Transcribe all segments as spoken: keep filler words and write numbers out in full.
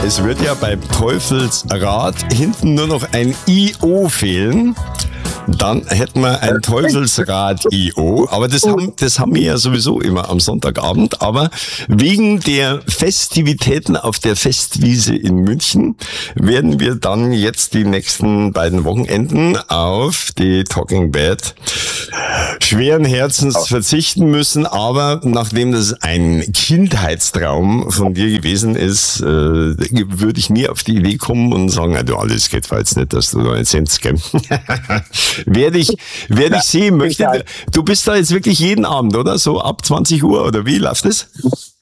es wird ja beim Teufelsrad hinten nur noch ein I O fehlen. Dann hätten wir ein Teufelsrad-I O. Aber das haben, das haben wir ja sowieso immer am Sonntagabend. Aber wegen der Festivitäten auf der Festwiese in München werden wir dann jetzt die nächsten beiden Wochenenden auf die Talking Bad schweren Herzens verzichten müssen. Aber nachdem das ein Kindheitstraum von dir gewesen ist, äh, würde ich nie auf die Idee kommen und sagen, du, alles geht jetzt nicht, dass du da jetzt sindst, gell? Werde ich, werde ich sehen. Möchte, du bist da jetzt wirklich jeden Abend, oder? So ab zwanzig Uhr, oder wie läuft das?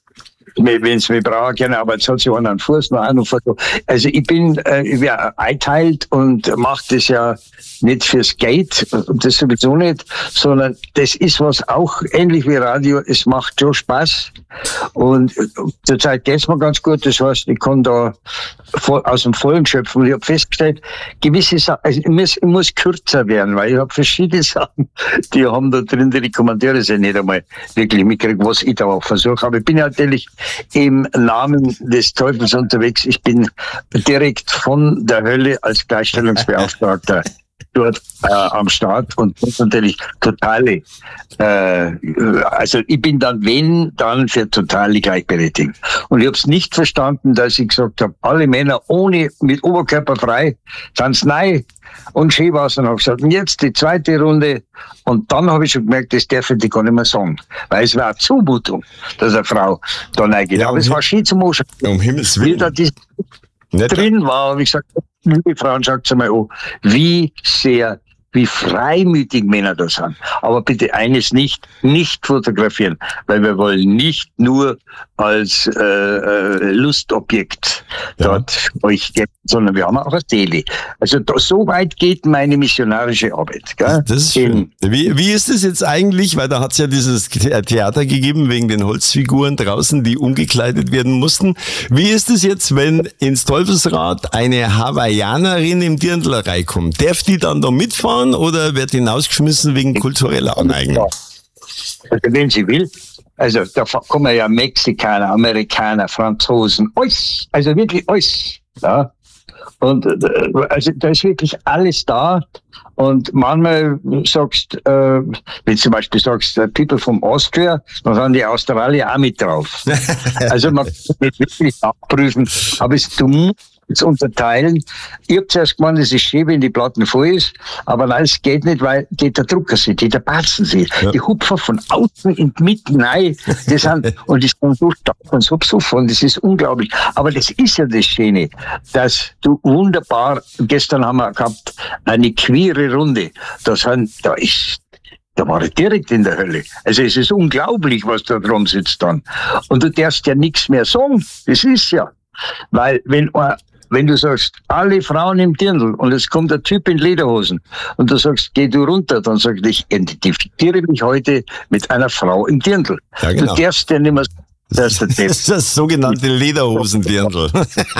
Wenn es mich braucht, genau, aber jetzt hat sich einer einen Fuß noch noch vor. Also ich bin äh, ich wär einteilt und mache das ja nicht fürs Geld, das sowieso nicht, sondern das ist was auch ähnlich wie Radio, es macht schon Spaß und zurzeit geht's mir ganz gut, das heißt, ich kann da voll, aus dem Vollen schöpfen. Ich habe festgestellt, gewisse Sachen, also ich muss, ich muss kürzer werden, weil ich habe verschiedene Sachen, die haben da drin, die Kommandeure sind nicht einmal wirklich mitgekriegt, was ich da auch versuche. Aber ich bin ja natürlich im Namen des Teufels unterwegs. Ich bin direkt von der Hölle als Gleichstellungsbeauftragter dort äh, am Start und natürlich totale, äh, also ich bin dann, wenn, dann für totale Gleichberechtigung. Und ich habe es nicht verstanden, dass ich gesagt habe, alle Männer ohne, mit Oberkörper frei, ganz nein. Und schön war es, und habe gesagt, und jetzt die zweite Runde. Und dann habe ich schon gemerkt, das darf ich gar nicht mehr sagen. Weil es war eine Zumutung, dass eine Frau da reingeht. Ja, aber es war schön zum Anschauen. Um Himmels Willen. Wie da die drin war, habe ich gesagt, liebe Frauen, schaut mal an, wie sehr, wie freimütig Männer da sind. Aber bitte eines nicht, nicht fotografieren, weil wir wollen nicht nur als äh, äh, Lustobjekt ja. dort euch geben, sondern wir haben auch eine Seele. Also da, so weit geht meine missionarische Arbeit. Gell? Das ist schön. Wie, wie ist es jetzt eigentlich, weil da hat es ja dieses Theater gegeben wegen den Holzfiguren draußen, die umgekleidet werden mussten. Wie ist es jetzt, wenn ins Teufelsrad eine Hawaiianerin im Dirndl reinkommt? Darf die dann da mitfahren oder wird hinausgeschmissen wegen kultureller Aneignung? Also wenn sie will. Also da kommen ja Mexikaner, Amerikaner, Franzosen, alles, also wirklich alles. Ja. Und also da ist wirklich alles da. Und manchmal sagst, äh, wenn zum Beispiel sagst, People from Austria, dann sind die Australier auch mit drauf. Also man kann nicht wirklich nachprüfen, aber es ist dumm. Jetzt unterteilen. Ich habe zuerst gemeint, es ist schön, wenn die Platten voll ist, aber nein, es geht nicht, weil die der Drucker sind, die der Batzen sind, ja. Die hupfen von außen in die Mitte rein, die sind, und die sind durchdacht und so besoffen, das ist unglaublich. Aber das ist ja das Schöne, dass du wunderbar, gestern haben wir gehabt, eine queere Runde, da sind, da ist, da war ich direkt in der Hölle. Also es ist unglaublich, was da drum sitzt dann. Und du darfst ja nichts mehr sagen, das ist ja, weil wenn Wenn du sagst, alle Frauen im Dirndl und es kommt ein Typ in Lederhosen und du sagst, geh du runter, dann sag ich, ich identifiziere mich heute mit einer Frau im Dirndl. Ja, genau. Du darfst ja nicht mehr das ist das, das sogenannte Lederhosendirndl.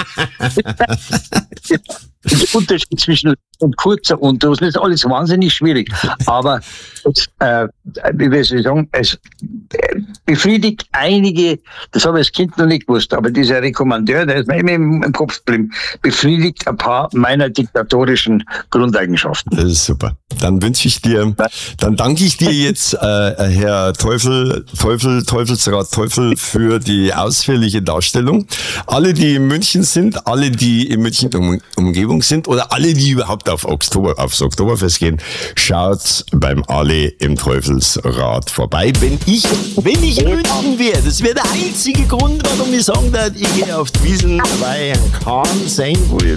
Der Unterschied zwischen und kurzer Unterhosen ist alles wahnsinnig schwierig. Aber es, äh, wie will ich sagen, es befriedigt einige, das habe ich als Kind noch nicht gewusst, aber dieser Rekommandeur, der ist mir immer im, im Kopf geblieben, befriedigt ein paar meiner diktatorischen Grundeigenschaften. Das ist super. Dann wünsche ich dir, dann danke ich dir jetzt, äh, Herr Teufel, Teufel, Teufelsrad Teufel, für die ausführliche Darstellung. Alle, die in München sind, alle, die in München um, Umgebung sind oder alle, die überhaupt auf Oktober, aufs Oktoberfest gehen, schaut beim Ali im Teufelsrad vorbei. Wenn ich, wenn ich in München wäre, das wäre der einzige Grund, warum ich sagen würde, ich gehe auf die Wiesn, weil ich kann sehen, wo ich